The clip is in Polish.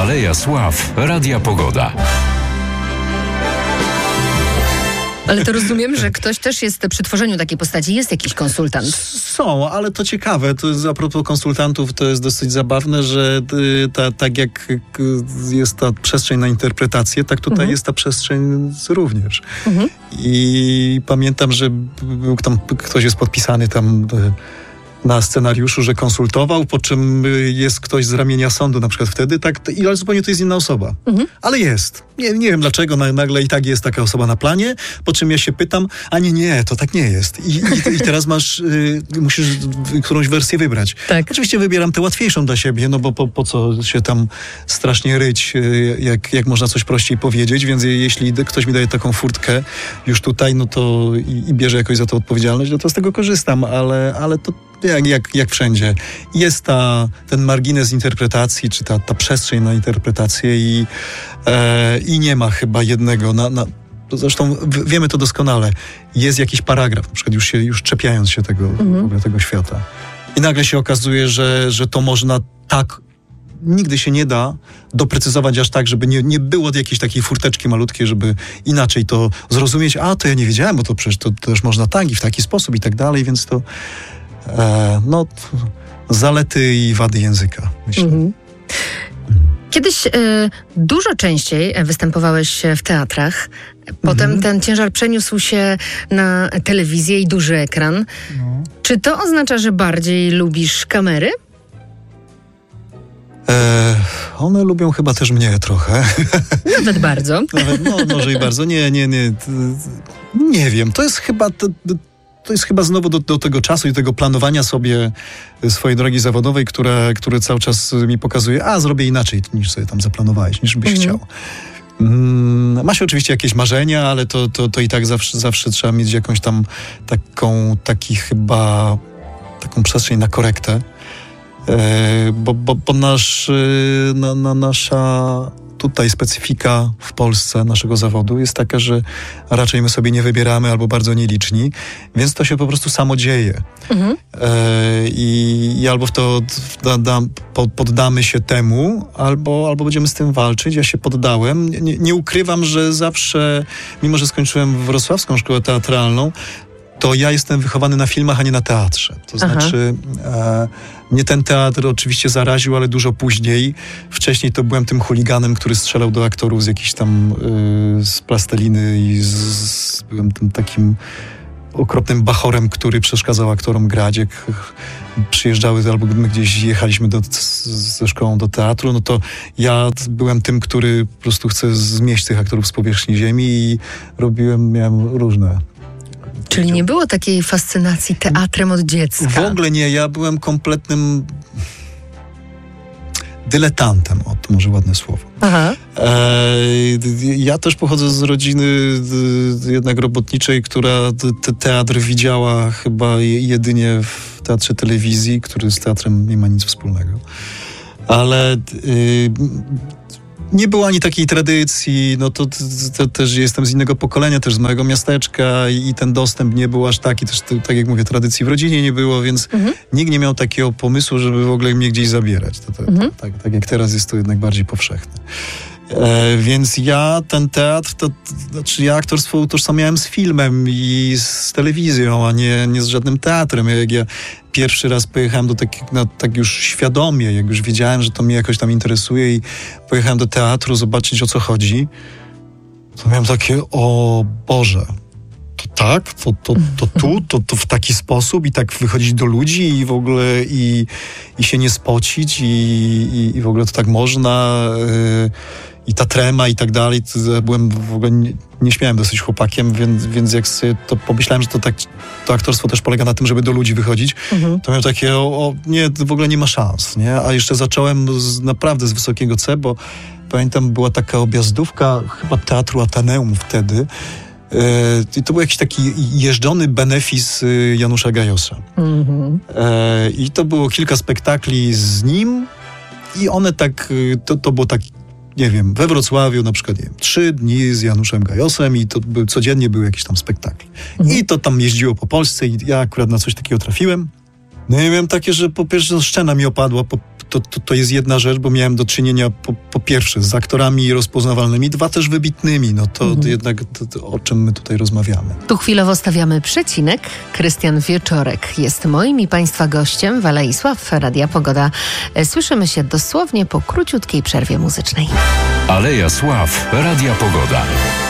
Aleja Sław Radia Pogoda. Ale to rozumiem, że ktoś też jest przy tworzeniu takiej postaci, jest jakiś konsultant. Są, ale to ciekawe. To jest, a propos konsultantów, to jest dosyć zabawne, że tak jak jest ta przestrzeń na interpretację, tak tutaj jest ta przestrzeń również. I pamiętam, że był tam, ktoś jest podpisany tam na scenariuszu, że konsultował, po czym jest ktoś z ramienia sądu na przykład wtedy, tak, ale zupełnie to jest inna osoba. Ale jest. Nie wiem dlaczego, nagle i tak jest taka osoba na planie, po czym ja się pytam, a nie, to tak nie jest. I teraz musisz którąś wersję wybrać. Tak. Oczywiście wybieram tę łatwiejszą dla siebie, no bo po co się tam strasznie ryć, jak można coś prościej powiedzieć, więc jeśli ktoś mi daje taką furtkę już tutaj, no to i bierze jakoś za to odpowiedzialność, no to z tego korzystam, ale to jak wszędzie. Jest ten margines interpretacji, czy ta przestrzeń na interpretację i nie ma chyba jednego. Zresztą wiemy to doskonale. Jest jakiś paragraf, na przykład już czepiając się w ogóle tego świata. I nagle się okazuje, że to można tak, nigdy się nie da doprecyzować aż tak, żeby nie było jakiejś takiej furteczki malutkiej, żeby inaczej to zrozumieć. To ja nie wiedziałem, bo to przecież to też można tak i w taki sposób i tak dalej, więc to zalety i wady języka, myślę. Kiedyś dużo częściej występowałeś w teatrach. Potem ten ciężar przeniósł się na telewizję i duży ekran. Czy to oznacza, że bardziej lubisz kamery? One lubią chyba też mnie trochę. Nawet bardzo. Może i bardzo. Nie wiem. To jest chyba znowu do tego czasu i tego planowania sobie swojej drogi zawodowej, które cały czas mi pokazuje, zrobię inaczej niż sobie tam zaplanowałeś, niż byś chciał. Ma się oczywiście jakieś marzenia, ale to i tak zawsze trzeba mieć jakąś tam taką przestrzeń na korektę. Bo nasza tutaj specyfika w Polsce naszego zawodu jest taka, że raczej my sobie nie wybieramy albo bardzo nieliczni, więc to się po prostu samo dzieje. I albo poddamy się temu, albo będziemy z tym walczyć. Ja się poddałem. Nie ukrywam, że zawsze, mimo że skończyłem Wrocławską Szkołę Teatralną, to ja jestem wychowany na filmach, a nie na teatrze. To znaczy, mnie ten teatr oczywiście zaraził, ale dużo później. Wcześniej to byłem tym chuliganem, który strzelał do aktorów z jakiejś tam z plasteliny i byłem tym takim okropnym bachorem, który przeszkadzał aktorom grać. Jak przyjeżdżały, albo my gdzieś jechaliśmy ze szkołą do teatru, no to ja byłem tym, który po prostu chce zmieść tych aktorów z powierzchni ziemi i miałem różne. Czyli nie było takiej fascynacji teatrem od dziecka? W ogóle nie. Ja byłem kompletnym dyletantem. To może ładne słowo. Ja też pochodzę z rodziny jednak robotniczej, która teatr widziała chyba jedynie w teatrze telewizji, który z teatrem nie ma nic wspólnego. Ale nie było ani takiej tradycji, to też jestem z innego pokolenia, też z małego miasteczka i ten dostęp nie był aż taki, też tak jak mówię, tradycji w rodzinie nie było, więc nikt nie miał takiego pomysłu, żeby w ogóle mnie gdzieś zabierać. Tak jak teraz jest to jednak bardziej powszechne. Więc ja ten teatr, ja aktorstwo utożsamiałem z filmem i z telewizją, a nie z żadnym teatrem. Jak ja pierwszy raz pojechałem tak już świadomie, jak już wiedziałem, że to mnie jakoś tam interesuje i pojechałem do teatru zobaczyć, o co chodzi, to miałem takie, o Boże, to tak? To w taki sposób i tak wychodzić do ludzi i w ogóle i się nie spocić i w ogóle to tak można i ta trema i tak dalej. Byłem w ogóle nie śmiałem dosyć chłopakiem, więc jak sobie to pomyślałem, że to aktorstwo też polega na tym, żeby do ludzi wychodzić, to miałem takie, nie, w ogóle nie ma szans, nie? A jeszcze zacząłem naprawdę z wysokiego C, bo pamiętam, była taka objazdówka chyba Teatru Ateneum wtedy, i to był jakiś taki jeżdżony benefis Janusza Gajosa. I to było kilka spektakli z nim i one tak, to było tak, nie wiem, we Wrocławiu na przykład, 3 dni z Januszem Gajosem i to codziennie był jakiś tam spektakl. I to tam jeździło po Polsce i ja akurat na coś takiego trafiłem. No ja miałem takie, że po pierwsze szczena mi opadła, to jest jedna rzecz, bo miałem do czynienia po pierwsze z aktorami rozpoznawalnymi, dwa też wybitnymi, no to jednak to, o czym my tutaj rozmawiamy. Tu chwilowo stawiamy przecinek. Krystian Wieczorek jest moim i Państwa gościem w Alei Sław Radia Pogoda. Słyszymy się dosłownie po króciutkiej przerwie muzycznej. Aleja Sław Radia Pogoda.